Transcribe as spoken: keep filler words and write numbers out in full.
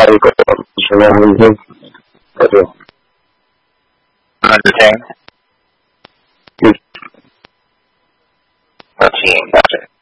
Everybody goes to the Understand? Let's see. Gotcha.